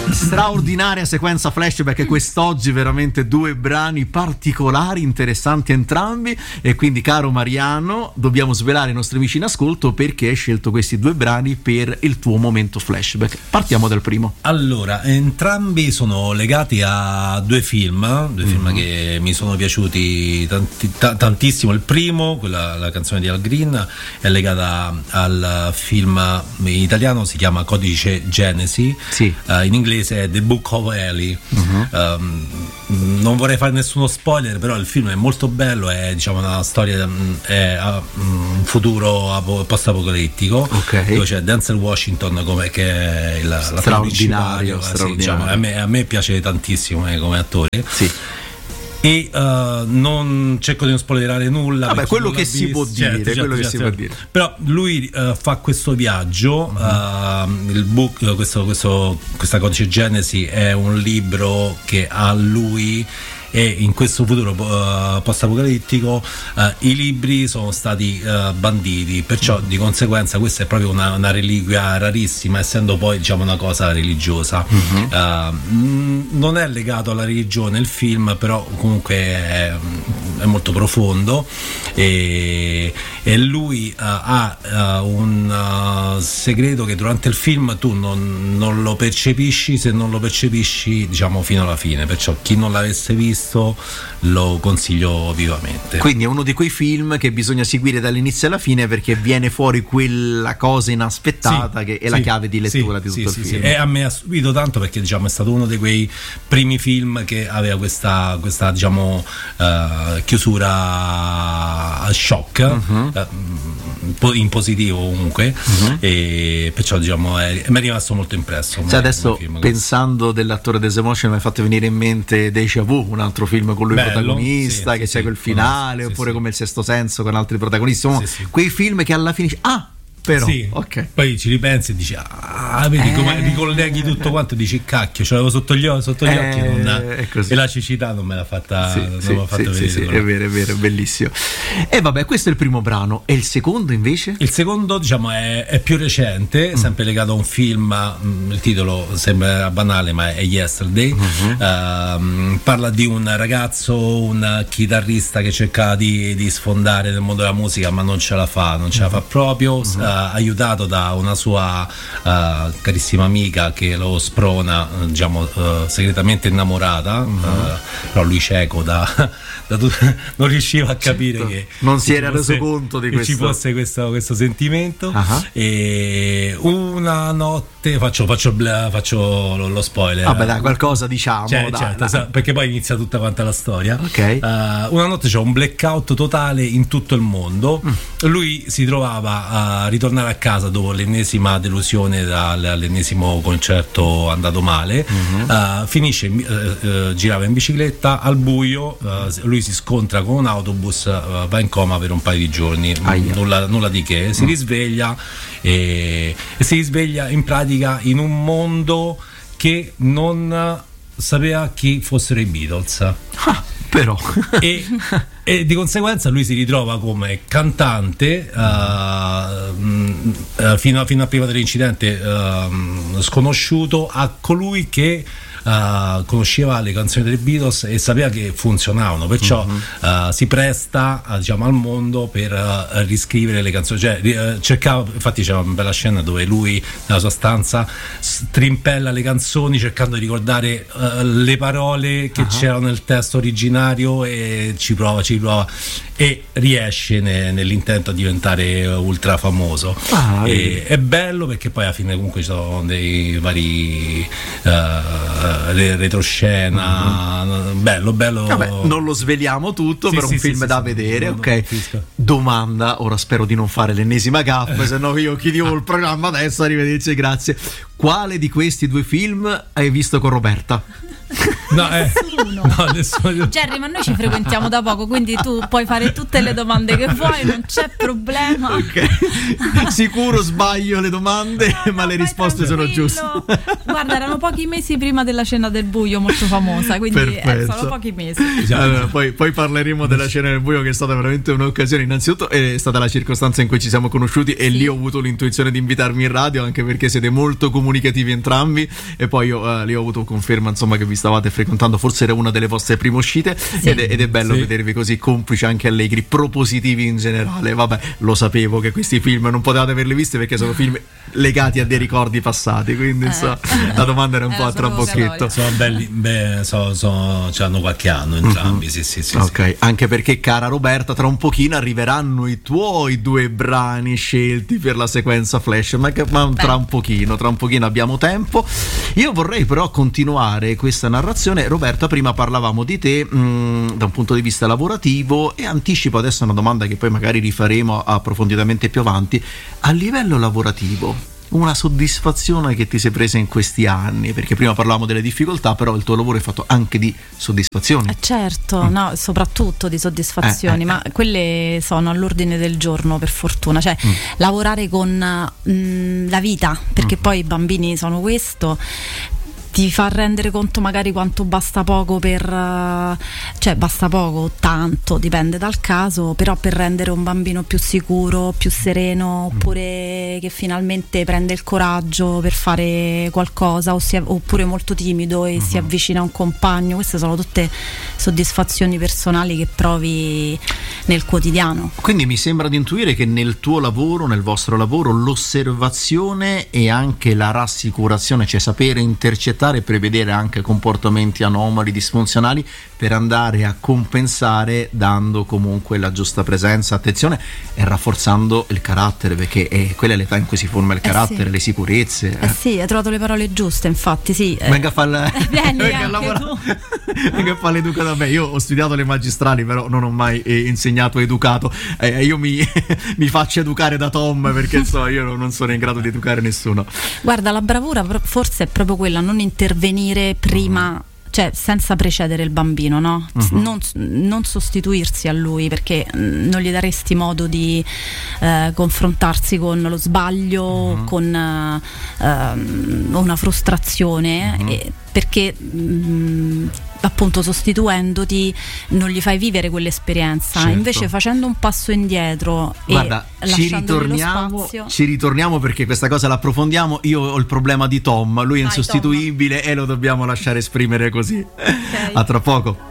Straordinaria sequenza flashback quest'oggi, veramente due brani particolari, interessanti entrambi. E quindi, caro Mariano, dobbiamo svelare ai nostri amici in ascolto perché hai scelto questi due brani per il tuo momento flashback. Partiamo dal primo. Allora, entrambi sono legati a due film che mi sono piaciuti tantissimo. Il primo, la canzone di Al Green, è legata al film in italiano, si chiama Codice Genesi, sì. In inglese è The Book of Eli. Non vorrei fare nessuno spoiler, però il film è molto bello, è diciamo una storia, è un futuro post-apocalittico, okay, dove c'è Denzel Washington che è straordinario, sì, diciamo, a me piace tantissimo come attore, sì. E non cerco di non spoilerare nulla. Vabbè, quello che si può dire, si può dire. Però lui fa questo viaggio. Il book, questa Codice Genesi è un libro che a lui, e in questo futuro post-apocalittico i libri sono stati banditi, perciò di conseguenza questa è proprio una reliquia rarissima, essendo poi diciamo una cosa religiosa. Non è legato alla religione il film, però comunque è molto profondo, e lui ha un segreto che durante il film tu non lo percepisci, se non lo percepisci diciamo fino alla fine, perciò chi non l'avesse visto lo consiglio vivamente. Quindi è uno di quei film che bisogna seguire dall'inizio alla fine, perché viene fuori quella cosa inaspettata, sì, che è la chiave di lettura di tutto il film. Sì. E a me ha stupito tanto, perché diciamo è stato uno di quei primi film che aveva questa diciamo chiusura a shock, in positivo comunque, e perciò diciamo mi è rimasto molto impresso. Cioè, adesso pensando dell'attore Denzel Washington mi ha fatto venire in mente Déjà Vu, un altro film con lui protagonista, che c'è quel finale, oppure come Il Sesto Senso con altri protagonisti, quei film che alla fine però okay, poi ci ripensi e dici vedi come ricolleghi tutto quanto, dici cacchio, ce l'avevo sotto gli occhi, e la cecità non me l'ha fatta, vedere. Sì, è vero, è bellissimo. E vabbè, questo è il primo brano. E il secondo invece? Il secondo diciamo è più recente, sempre legato a un film, il titolo sembra banale ma è Yesterday. Parla di un ragazzo, un chitarrista che cerca di sfondare nel mondo della musica, ma non ce la fa proprio, aiutato da una sua carissima amica che lo sprona, diciamo segretamente innamorata, però lui cieco non riusciva a capire che non si era reso conto di questo, ci fosse questo sentimento. E una notte faccio lo spoiler. Vabbè, dai, qualcosa diciamo, certo, perché poi inizia tutta quanta la storia. Okay. Una notte c'è un blackout totale in tutto il mondo. Lui si trovava a ritornare a casa dopo l'ennesima delusione dall'ennesimo concerto andato male. Finisce, girava in bicicletta al buio, lui si scontra con un autobus, va in coma per un paio di giorni, nulla di che, si risveglia e si risveglia in pratica in un mondo che non sapeva chi fossero i Beatles. Però e di conseguenza lui si ritrova come cantante fino a prima dell'incidente sconosciuto a colui che conosceva le canzoni dei Beatles e sapeva che funzionavano, perciò si presta diciamo al mondo per riscrivere le canzoni, cioè cercava, infatti c'è una bella scena dove lui nella sua stanza strimpella le canzoni cercando di ricordare le parole che c'erano nel testo originario, e ci prova e riesce nell'intento a diventare ultra famoso. È bello perché poi alla fine comunque ci sono dei vari retroscena, bello. Vabbè, non lo sveliamo tutto, però un film da vedere. Domanda, ora spero di non fare l'ennesima gaffa, se no io chiudiamo il programma adesso. Arrivederci, grazie. Quale di questi due film hai visto con Roberta? Nessuno. Jerry, ma noi ci frequentiamo da poco, quindi tu puoi fare tutte le domande che vuoi, non c'è problema. Ok. Sicuro sbaglio le domande, ma le risposte sono giuste. Guarda, erano pochi mesi prima della cena del buio, molto famosa, quindi sono pochi mesi. Allora, poi parleremo della cena del buio, che è stata veramente un'occasione. Innanzitutto è stata la circostanza in cui ci siamo conosciuti, e lì ho avuto l'intuizione di invitarmi in radio, anche perché siete molto comunicativi entrambi, e poi io lì ho avuto conferma, insomma, che vi stavate frequentando, forse era una delle vostre prime uscite, ed è bello vedervi così complici, anche allegri, propositivi in generale. Vabbè, lo sapevo che questi film non potevate averli visti perché sono film legati a dei ricordi passati, quindi la domanda era un po' a trabocchetto. Sono belli, hanno qualche anno entrambi, sì. Ok, anche perché, cara Roberta, tra un pochino arriveranno i tuoi 2 brani scelti per la sequenza Flash, ma tra un pochino abbiamo tempo. Io vorrei però continuare questa narrazione. Roberta, prima parlavamo di te da un punto di vista lavorativo, e anticipo adesso una domanda che poi magari rifaremo approfonditamente più avanti. A livello lavorativo, una soddisfazione che ti sei presa in questi anni, perché prima parlavamo delle difficoltà, però il tuo lavoro è fatto anche di soddisfazioni. Certo, no, soprattutto di soddisfazioni, ma quelle sono all'ordine del giorno, per fortuna, cioè lavorare con la vita, perché poi i bambini sono questo, ti fa rendere conto magari quanto basta poco basta poco, tanto, dipende dal caso, però per rendere un bambino più sicuro, più sereno, oppure che finalmente prende il coraggio per fare qualcosa, oppure molto timido e si avvicina a un compagno. Queste sono tutte soddisfazioni personali che provi nel quotidiano. Quindi mi sembra di intuire che nel tuo lavoro, nel vostro lavoro, l'osservazione e anche la rassicurazione, cioè sapere intercettare e prevedere anche comportamenti anomali, disfunzionali, per andare a compensare, dando comunque la giusta presenza, attenzione, e rafforzando il carattere, perché quella è l'età in cui si forma il carattere, le sicurezze. Sì, hai trovato le parole giuste, infatti, sì. Venga a fare venga a lavorare. Venga a fare l'educato da me. Io ho studiato le magistrali, però non ho mai insegnato educato. Io mi faccio educare da Tom, perché io non sono in grado di educare nessuno. Guarda, la bravura forse è proprio quella, non intervenire prima, cioè senza precedere il bambino, no? Non sostituirsi a lui, perché non gli daresti modo di confrontarsi con lo sbaglio, con una frustrazione, perché appunto sostituendoti non gli fai vivere quell'esperienza. Certo. Invece facendo un passo indietro, guarda, e lasciandogli lo spazio. Ci ritorniamo, perché questa cosa la approfondiamo. Io ho il problema di Tom, lui è insostituibile, e lo dobbiamo lasciare esprimere così. Okay. A tra poco.